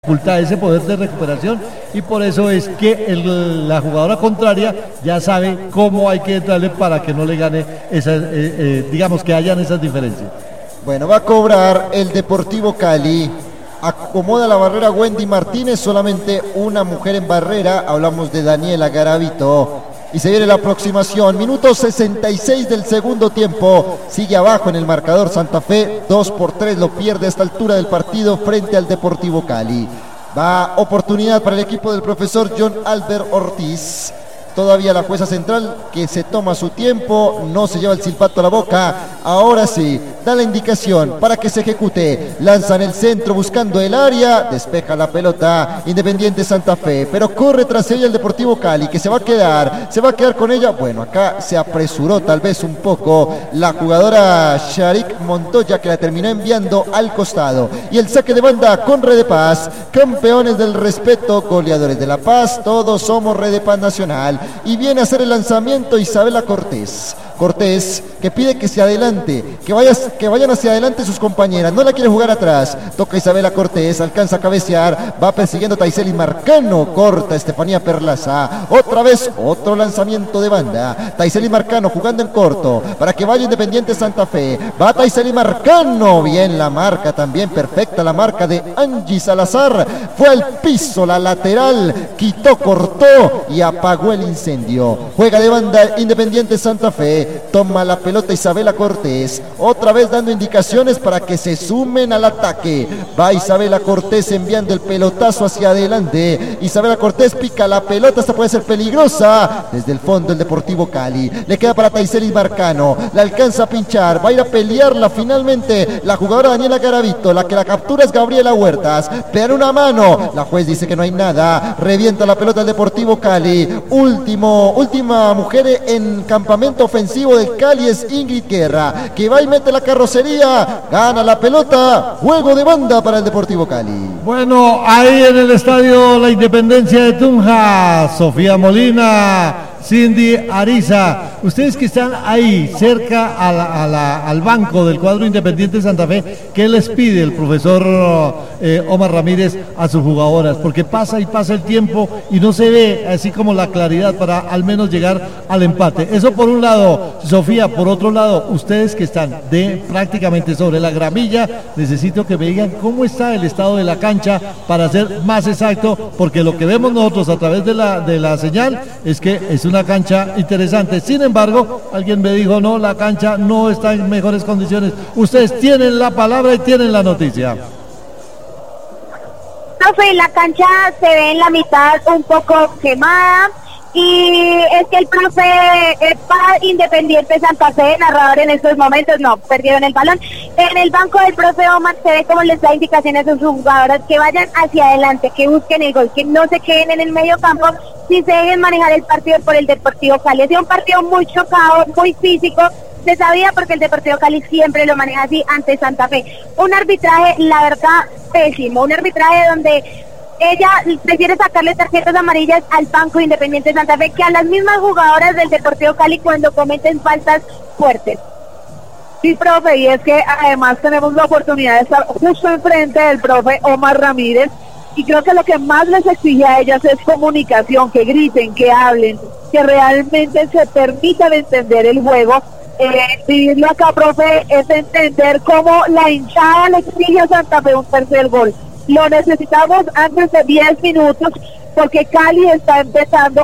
ese poder de recuperación, y por eso es que la jugadora contraria ya sabe cómo hay que entrarle para que no le gane digamos que hayan esas diferencias. Bueno, va a cobrar el Deportivo Cali. Acomoda la barrera Wendy Martínez, solamente una mujer en barrera, hablamos de Daniela Garavito. Y se viene la aproximación, minuto 66 del segundo tiempo, sigue abajo en el marcador Santa Fe, 2-3 lo pierde a esta altura del partido frente al Deportivo Cali. Va oportunidad para el equipo del profesor John Albert Ortiz. Todavía la jueza central que se toma su tiempo, no se lleva el silbato a la boca. Ahora sí, da la indicación para que se ejecute. Lanza en el centro buscando el área, despeja la pelota Independiente Santa Fe, pero corre tras ella el Deportivo Cali, que se va a quedar con ella. Bueno, acá se apresuró tal vez un poco la jugadora Sharik Montoya, que la terminó enviando al costado. Y el saque de banda con Red de Paz, campeones del respeto, goleadores de La Paz, todos somos Red de Paz Nacional. Y viene a hacer el lanzamiento Isabela Cortés, que pide que se adelante, que vayan hacia adelante sus compañeras, no la quiere jugar atrás. Toca Isabela Cortés, alcanza a cabecear, va persiguiendo Taiseli Marcano, corta Estefanía Perlaza, otra vez otro lanzamiento de banda. Taiseli Marcano jugando en corto para que vaya Independiente Santa Fe, va Taiseli Marcano, bien la marca también, perfecta la marca de Angie Salazar, fue al piso la lateral, quitó, cortó y apagó el incendio. Juega de banda Independiente Santa Fe, toma la pelota Isabela Cortés, otra vez dando indicaciones para que se sumen al ataque. Va Isabela Cortés enviando el pelotazo hacia adelante. Isabela Cortés pica la pelota, esta puede ser peligrosa. Desde el fondo el Deportivo Cali, le queda para Taiseli Marcano, la alcanza a pinchar, va a ir a pelearla finalmente la jugadora Daniela Garavito, la que la captura es Gabriela Huertas, pegan una mano, la juez dice que no hay nada, revienta la pelota el Deportivo Cali. Última mujer en campamento ofensivo del Cali es Ingrid Guerra, que va y mete la carrocería, gana la pelota, juego de banda para el Deportivo Cali. Bueno, ahí en el estadio La Independencia de Tunja, Sofía Molina, Cindy Ariza, ustedes que están ahí cerca al banco del cuadro Independiente Santa Fe, ¿qué les pide el profesor Omar Ramírez a sus jugadoras? Porque pasa y pasa el tiempo y no se ve así como la claridad para al menos llegar al empate. Eso por un lado, Sofía. Por otro lado, ustedes que están prácticamente sobre la gramilla, necesito que me digan cómo está el estado de la cancha para ser más exacto, porque lo que vemos nosotros a través de la señal es que es una cancha interesante. Sin embargo, alguien me dijo, no, la cancha no está en mejores condiciones. Ustedes tienen la palabra y tienen la noticia. Profe, la cancha se ve en la mitad un poco quemada, y es que el profe para Independiente Santa Fe, narrador en estos momentos, no, perdieron el balón. En el banco del profe Omar se ve como les da indicaciones a sus jugadoras que vayan hacia adelante, que busquen el gol, que no se queden en el medio campo, si se dejen manejar el partido por el Deportivo Cali. Ha sido un partido muy chocado, muy físico, se sabía porque el Deportivo Cali siempre lo maneja así ante Santa Fe. Un arbitraje, la verdad, pésimo, un arbitraje donde ella prefiere sacarle tarjetas amarillas al banco Independiente Santa Fe que a las mismas jugadoras del Deportivo Cali cuando cometen faltas fuertes. Sí, profe, y es que además tenemos la oportunidad de estar justo enfrente del profe Omar Ramírez, y creo que lo que más les exige a ellas es comunicación, que griten, que hablen, que realmente se permitan entender el juego. Vivirlo acá, profe, es entender cómo la hinchada le exige a Santa Fe un tercer gol. Lo necesitamos antes de 10 minutos porque Cali está empezando